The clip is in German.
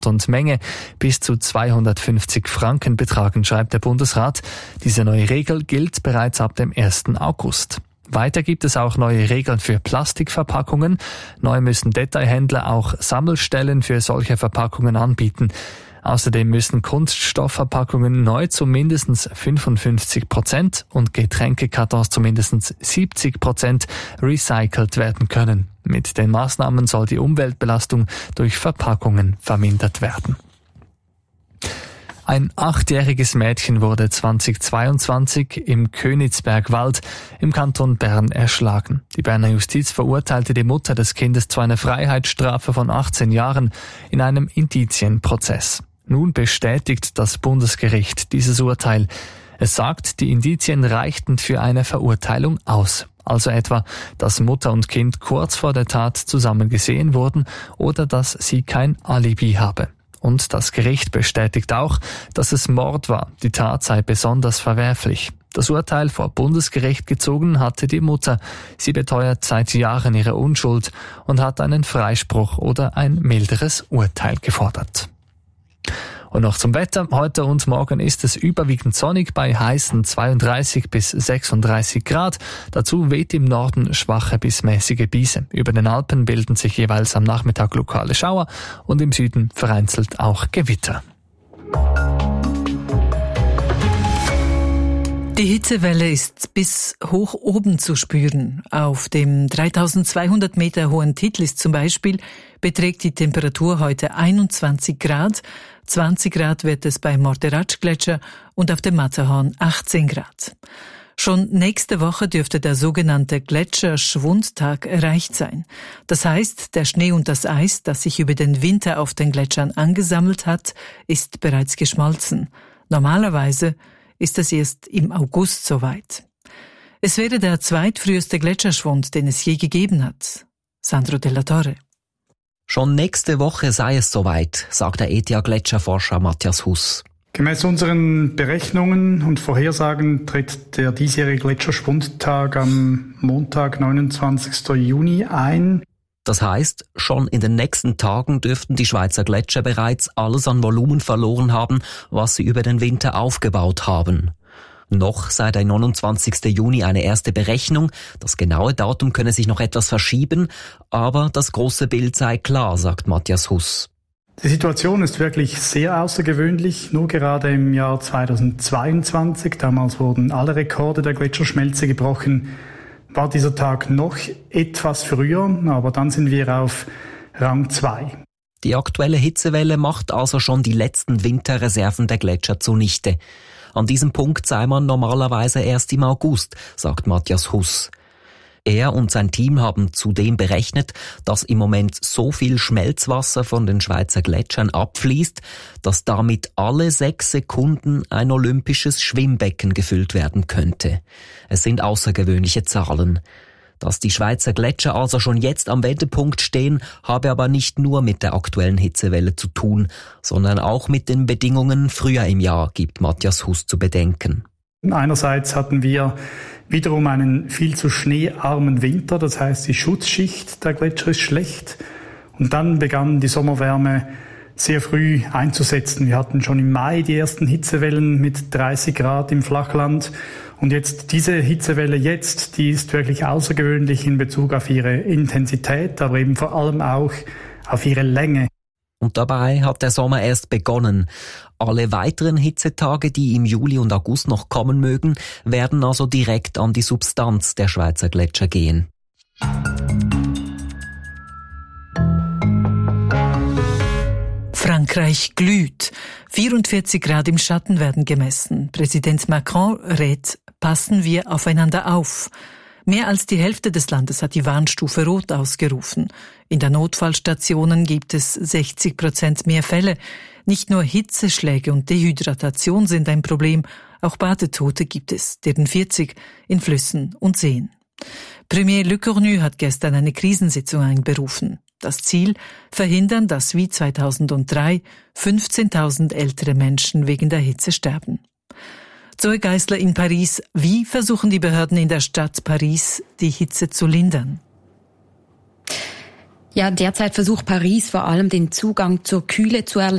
und Menge bis zu 250 Franken betragen, schreibt der Bundesrat. Diese neue Regel gilt bereits ab dem 1. August. Weiter gibt es auch neue Regeln für Plastikverpackungen. Neu müssen Detailhändler auch Sammelstellen für solche Verpackungen anbieten. Außerdem müssen Kunststoffverpackungen neu zu mindestens 55% und Getränkekartons zu mindestens 70% recycelt werden können. Mit den Maßnahmen soll die Umweltbelastung durch Verpackungen vermindert werden. Ein 8-jähriges Mädchen wurde 2022 im Königsbergwald im Kanton Bern erschlagen. Die Berner Justiz verurteilte die Mutter des Kindes zu einer Freiheitsstrafe von 18 Jahren in einem Indizienprozess. Nun bestätigt das Bundesgericht dieses Urteil. Es sagt, die Indizien reichten für eine Verurteilung aus. Also etwa, dass Mutter und Kind kurz vor der Tat zusammen gesehen wurden oder dass sie kein Alibi habe. Und das Gericht bestätigt auch, dass es Mord war. Die Tat sei besonders verwerflich. Das Urteil vor Bundesgericht gezogen hatte die Mutter. Sie beteuert seit Jahren ihre Unschuld und hat einen Freispruch oder ein milderes Urteil gefordert. Und noch zum Wetter. Heute und morgen ist es überwiegend sonnig bei heißen 32 bis 36 Grad. Dazu weht im Norden schwache bis mäßige Biese. Über den Alpen bilden sich jeweils am Nachmittag lokale Schauer und im Süden vereinzelt auch Gewitter. Die Hitzewelle ist bis hoch oben zu spüren. Auf dem 3200 Meter hohen Titlis zum Beispiel beträgt die Temperatur heute 21 Grad. 20 Grad wird es beim Morteratsch-Gletscher und auf dem Matterhorn 18 Grad. Schon nächste Woche dürfte der sogenannte Gletscherschwundtag erreicht sein. Das heißt, der Schnee und das Eis, das sich über den Winter auf den Gletschern angesammelt hat, ist bereits geschmolzen. Normalerweise ist es erst im August soweit. Es wäre der zweitfrüheste Gletscherschwund, den es je gegeben hat. Sandro Della Torre. Schon nächste Woche sei es soweit, sagt der ETH-Gletscherforscher Matthias Huss. Gemäß unseren Berechnungen und Vorhersagen tritt der diesjährige Gletscherschwundtag am Montag, 29. Juni ein. Das heißt, schon in den nächsten Tagen dürften die Schweizer Gletscher bereits alles an Volumen verloren haben, was sie über den Winter aufgebaut haben. Noch sei der 29. Juni eine erste Berechnung. Das genaue Datum könne sich noch etwas verschieben, aber das große Bild sei klar, sagt Matthias Huss. Die Situation ist wirklich sehr außergewöhnlich. Nur gerade im Jahr 2022, damals wurden alle Rekorde der Gletscherschmelze gebrochen, war dieser Tag noch etwas früher, aber dann sind wir auf Rang 2. Die aktuelle Hitzewelle macht also schon die letzten Winterreserven der Gletscher zunichte. An diesem Punkt sei man normalerweise erst im August, sagt Matthias Huss. Er und sein Team haben zudem berechnet, dass im Moment so viel Schmelzwasser von den Schweizer Gletschern abfließt, dass damit alle 6 Sekunden ein olympisches Schwimmbecken gefüllt werden könnte. Es sind außergewöhnliche Zahlen. Dass die Schweizer Gletscher also schon jetzt am Wendepunkt stehen, habe aber nicht nur mit der aktuellen Hitzewelle zu tun, sondern auch mit den Bedingungen früher im Jahr, gibt Matthias Huss zu bedenken. Einerseits hatten wir wiederum einen viel zu schneearmen Winter, das heißt die Schutzschicht der Gletscher ist schlecht. Und dann begann die Sommerwärme sehr früh einzusetzen. Wir hatten schon im Mai die ersten Hitzewellen mit 30 Grad im Flachland. Und jetzt diese Hitzewelle jetzt, die ist wirklich außergewöhnlich in Bezug auf ihre Intensität, aber eben vor allem auch auf ihre Länge. Und dabei hat der Sommer erst begonnen. Alle weiteren Hitzetage, die im Juli und August noch kommen mögen, werden also direkt an die Substanz der Schweizer Gletscher gehen. Frankreich glüht. 44 Grad im Schatten werden gemessen. Präsident Macron rät, passen wir aufeinander auf. Mehr als die Hälfte des Landes hat die Warnstufe Rot ausgerufen. In den Notfallstationen gibt es 60% mehr Fälle. Nicht nur Hitzeschläge und Dehydratation sind ein Problem, auch Badetote gibt es, deren 40 in Flüssen und Seen. Premier Le Cornu hat gestern eine Krisensitzung einberufen. Das Ziel: verhindern, dass wie 2003 15.000 ältere Menschen wegen der Hitze sterben. Zoe Geisler in Paris. Wie versuchen die Behörden in der Stadt Paris, die Hitze zu lindern? Ja, derzeit versucht Paris vor allem den Zugang zur Kühle zu erleichtern.